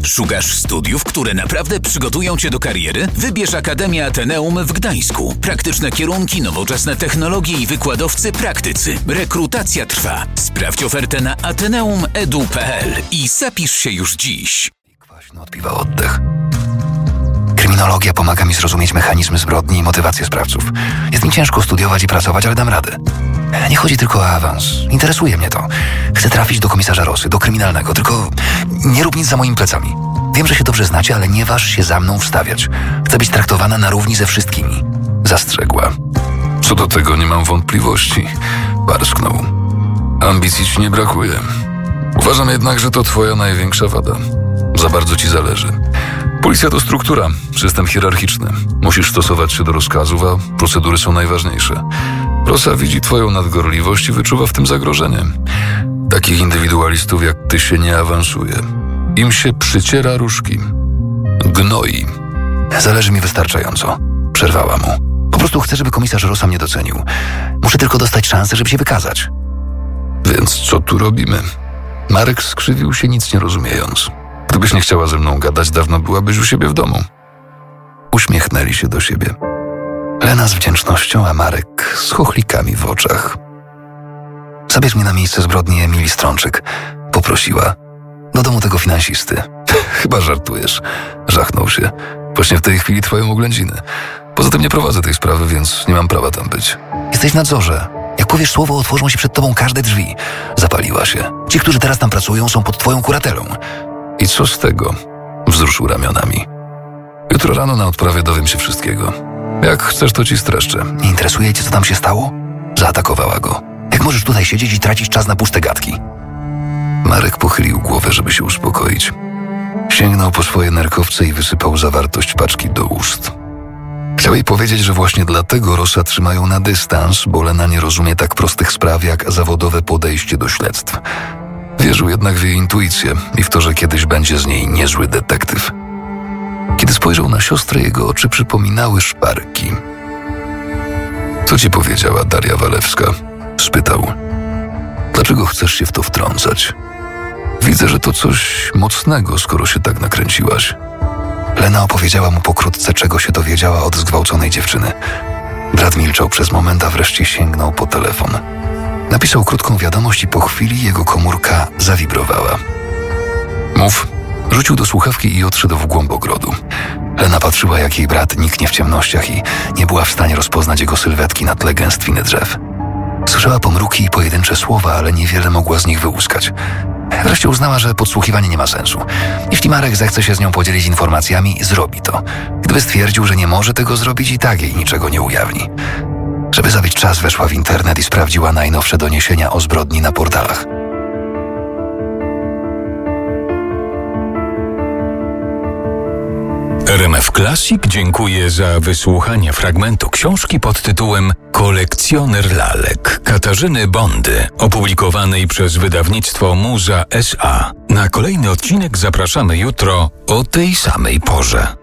Szukasz studiów, które naprawdę przygotują Cię do kariery? Wybierz Akademię Ateneum w Gdańsku. Praktyczne kierunki, nowoczesne technologie i wykładowcy praktycy. Rekrutacja trwa. Sprawdź ofertę na ateneum.edu.pl i zapisz się już dziś. Kwaśno odbiwa oddech. Kryminologia pomaga mi zrozumieć mechanizmy zbrodni i motywację sprawców. Jest mi ciężko studiować i pracować, ale dam radę. Nie chodzi tylko o awans. Interesuje mnie to. Chcę trafić do komisarza Rosy, do kryminalnego, tylko nie rób nic za moimi plecami. Wiem, że się dobrze znacie, ale nie waż się za mną wstawiać. Chcę być traktowana na równi ze wszystkimi. Zastrzegła. Co do tego nie mam wątpliwości. Parsknął. Ambicji ci nie brakuje. Uważam jednak, że to twoja największa wada. Za bardzo ci zależy. Policja to struktura, system hierarchiczny. Musisz stosować się do rozkazów, a procedury są najważniejsze. Rosa widzi twoją nadgorliwość i wyczuwa w tym zagrożenie. Takich indywidualistów jak ty się nie awansuje. Im się przyciera różki. Gnoi. Zależy mi wystarczająco. Przerwała mu. Po prostu chcę, żeby komisarz Rosa mnie docenił. Muszę tylko dostać szansę, żeby się wykazać. Więc co tu robimy? Marek skrzywił się, nic nie rozumiejąc. Gdybyś nie chciała ze mną gadać, dawno byłabyś u siebie w domu. Uśmiechnęli się do siebie. Lena z wdzięcznością, a Marek z chochlikami w oczach. Zabierz mnie na miejsce zbrodni Emilii Strączyk, poprosiła. Do domu tego finansisty. Chyba żartujesz. Żachnął się. Właśnie w tej chwili trwają oględziny. Poza tym nie prowadzę tej sprawy, więc nie mam prawa tam być. Jesteś w nadzorze. Jak powiesz słowo, otworzą się przed tobą każde drzwi. Zapaliła się. Ci, którzy teraz tam pracują, są pod twoją kuratelą. I co z tego? Wzruszył ramionami. Jutro rano na odprawie dowiem się wszystkiego. Jak chcesz, to ci streszczę. Nie interesuje cię, co tam się stało? Zaatakowała go. Jak możesz tutaj siedzieć i tracić czas na puste gadki? Marek pochylił głowę, żeby się uspokoić. Sięgnął po swoje nerkowce i wysypał zawartość paczki do ust. Chciał jej powiedzieć, że właśnie dlatego Rosa trzymają na dystans, bo Lena nie rozumie tak prostych spraw jak zawodowe podejście do śledztw. Wierzył jednak w jej intuicję i w to, że kiedyś będzie z niej niezły detektyw. Kiedy spojrzał na siostrę, jego oczy przypominały szparki. Co ci powiedziała Daria Walewska? Spytał. Dlaczego chcesz się w to wtrącać? Widzę, że to coś mocnego, skoro się tak nakręciłaś. Lena opowiedziała mu pokrótce, czego się dowiedziała od zgwałconej dziewczyny. Brat milczał przez moment, a wreszcie sięgnął po telefon. Napisał krótką wiadomość i po chwili jego komórka zawibrowała. Mów. Rzucił do słuchawki i odszedł w głąb ogrodu. Lena patrzyła, jak jej brat niknie w ciemnościach i nie była w stanie rozpoznać jego sylwetki na tle gęstwiny drzew. Słyszała pomruki i pojedyncze słowa, ale niewiele mogła z nich wyłuskać. Wreszcie uznała, że podsłuchiwanie nie ma sensu. Jeśli Marek zechce się z nią podzielić informacjami, zrobi to. Gdyby stwierdził, że nie może tego zrobić, i tak jej niczego nie ujawni. Żeby zabić czas, weszła w internet i sprawdziła najnowsze doniesienia o zbrodni na portalach. RMF Classic dziękuję za wysłuchanie fragmentu książki pod tytułem Kolekcjoner lalek Katarzyny Bondy, opublikowanej przez wydawnictwo Muza S.A. Na kolejny odcinek zapraszamy jutro o tej samej porze.